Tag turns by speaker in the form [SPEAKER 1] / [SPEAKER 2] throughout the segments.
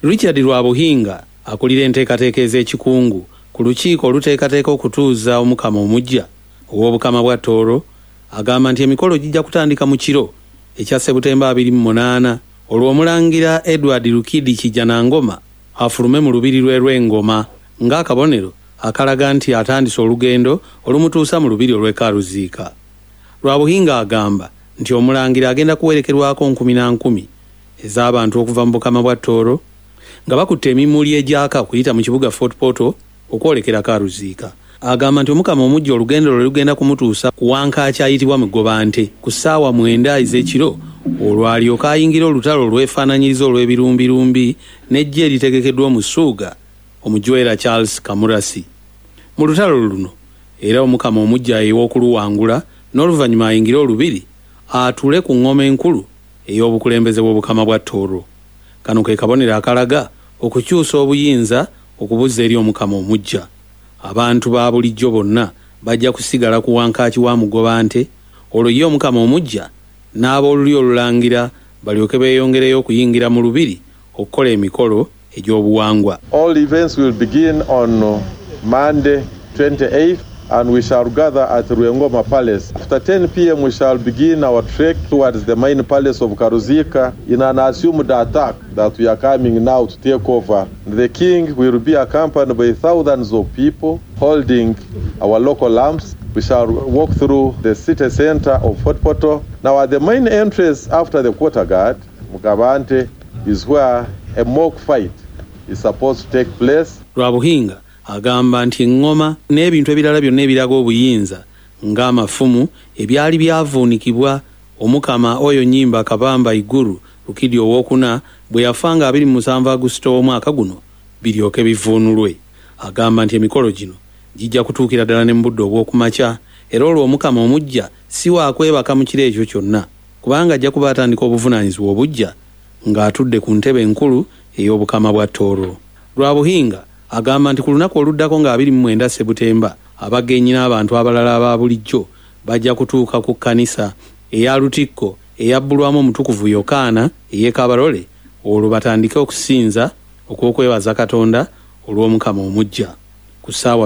[SPEAKER 1] Richard Rwabuhinga akulira enteekateeka ez'ekikungu ku lukiiko oluteekateeka okutuuza omukama omujja ow'obukama bwa Tooro agamba nti emikolo gijja kutandika mu kiro ekya Septemba 28 olwo Omulangira Edward Lukidi Kijanangoma afulume mu lubiri lw'Engoma ng'akabonero akalaga nti atandise olugendo olumutuusa mu lubiri olw'Ekaruziika. Rwabuhinga agamba nti Omulangira agenda kuwerekerwako 10,000 ez'abantu okuva mu bukama bwa Tooro nga bakutte emimuli egyaka kuyita mu kibuga Fort Portal okwolekera Karuziika. Agamba nti omukama omujja olugendo lwe lugenda kumutuusa ku wankaaki ayitibwa Mugobante ku ssaawa 9 ez'ekiro olwalyoka ayingira olutalo olwefaananyiriza olw'ebirumbirumbi n'ejje eritegekeddwa mu Ssuuga omujwera Charles Kamurasi. Mu lutalo luno era omukama omujja ew'okuluwangula n'oluvannyuma ayingira olubiri atule ku ngoma enkulu ey'obukulembeze bw'obukama bwa Tooro. Kano ke kabonero akalaga okukyusa obuyinza okubuza eri omukama omujja. Abantu ba bulijjo bonna bajja kusigala ku wankaaki wa Mugobante olwo ye omukama omujja n'ab'olulyo olulangira balyoke beeyongereyo okuyingira mu lubiri okukola emikolo egy'obuwangwa.
[SPEAKER 2] All events will begin on Monday 28th and we shall gather at Ruengoma Palace. After 10 p.m. we shall begin our trek towards the main palace of Karuziika in an assumed attack that we are coming now to take over. The king will be accompanied by thousands of people holding our local lamps. We shall walk through the city center of Fort Portal. Now at the main entrance after the quarter guard, Mugobante, is where a mock fight is supposed to take place.
[SPEAKER 1] Rwabuhinga agamba nti engoma n'ebintu ebirala byonna ebiraga obuyinza ng'amafumu ebyali byavuunikibwa omukama oyo Nnyimba Kabamba Iguru Lukidi owookuna bwe yafanga 27 Agusito omwaka guno biryoke bivuunulwe. Agamba nti emikolo gino gijja kutuukira ddala ne mu budde obw'okumakya era olwo omukama omujja si waakwebaka mu kiro ekyo kyonna kubanga ajja kuba atandika obuvunaanyizibwa obujja ng'atudde ku ntebe enkulu ey'obukama bwa Tooro. Rwabuhinga agamba nti ku lunaku oluddako nga 29 Septemba abagenyi n'abantu abalala aba bulijjo bajja kutuuka ku kkanisa eya Lutikko eyabbulwamu omutukuvu Yokaana ey'Ekabarole olwo batandike okusinza okw'okwebaza Katonda olw'omukama omujja. Ku ssaawa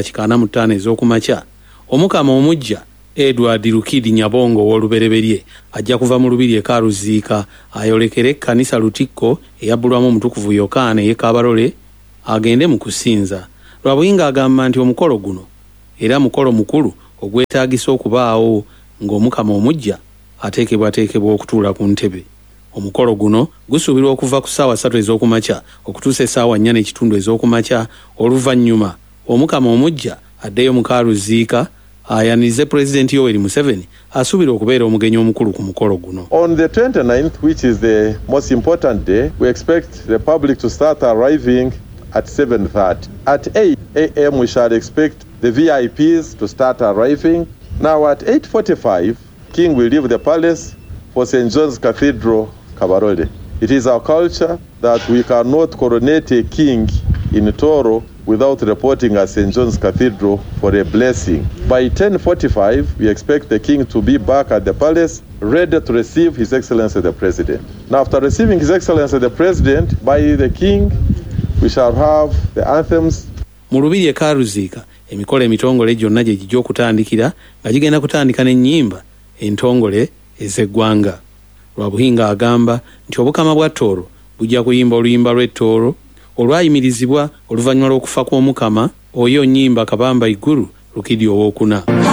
[SPEAKER 1] 2:45 ez'okumakya omukama omujja Edward Lukidi Nyabongo ow'olubereberye ajja kuva mu lubiri Ekaruziika ayolekere ekkanisa Lutikko eyabbulwamu omutukuvu Yokaana ey'Ekabarole agende mu kusinza. Rwabuhinga agamba nti omukolo guno era mukolo mukulu ogwetaagisa okubaawo ng'omukama omujja ateekebwateekebwa okutuula ku ntebe. Omukolo guno gusuubirwa okuva ku ssaawa 3 ez'okumakya okutuusa essaawa 4:30 ez'okumakya oluvannyuma omukama omujja addeyo mu Karuziika ayanirize Pulezidenti Yoweri Museveni asuubira okubeera omugenyi omukulu ku mukolo guno.
[SPEAKER 2] On the 29th, which is the most important day, we expect the public to start arriving at 7:30. At 8 a.m. we shall expect the VIPs to start arriving. Now at 8:45, King will leave the palace for St. John's Cathedral, Kabarole. It is our culture that we cannot coronate a king in Tooro without reporting at St. John's Cathedral for a blessing. By 10:45, we expect the king to be back at the palace, ready to receive His Excellency the President. Now after receiving His Excellency the President by the king, we shall have the anthems.
[SPEAKER 1] Mu lubiri Ekaruziika emikolo emitongole gyonna gye gijja okutandikira nga gigenda kutandika n'ennyimba entongole ez'eggwanga. Rwabuhinga agamba nti obukama bwa Tooro bujja kuyimba oluyimba lw'ettooro olwayimirizibwa oluvannyuma lw'okufa kw'omukama oyo Nnyimba Kabamba Iguru Lukidi owookuna.